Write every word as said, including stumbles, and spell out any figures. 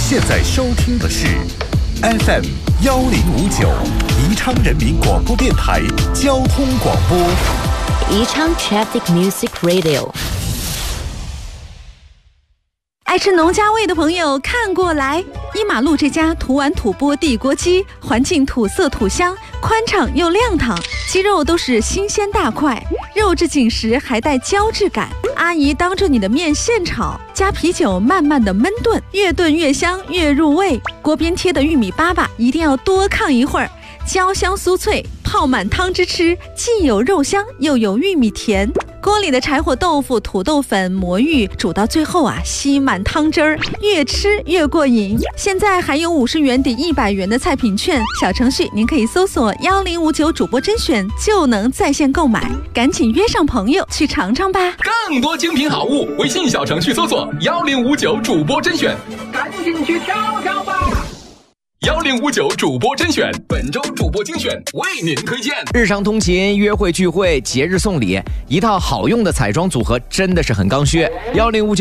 现在收听的是 F M 幺零五九宜昌人民广播电台交通广播， 宜昌 Traffic Music Radio。 爱吃农家味的朋友看过来，一马路这家涂完土拨地锅鸡，环境土色土香，宽敞又亮堂，鸡肉都是新鲜大块，肉质紧实还带胶质感。阿姨当着你的面现炒，加啤酒慢慢的焖炖，越炖越香越入味。锅边贴的玉米粑粑一定要多炕一会儿，焦香酥脆，泡满汤汁吃，既有肉香又有玉米甜。锅里的柴火豆腐、土豆粉、魔芋煮到最后啊，吸满汤汁儿，越吃越过瘾。现在还有五十元抵一百元的菜品券，小程序您可以搜索幺零五九主播甄选就能在线购买，赶紧约上朋友去尝尝吧。 更多精品好物，微信小程序搜索幺零五九主播甄选，赶紧去挑挑吧。幺零五九主播甄选，本周主播精选为您推荐。 日常通勤、约会聚会、节日送礼，一套好用的彩妆组合真的是很刚需。幺零五九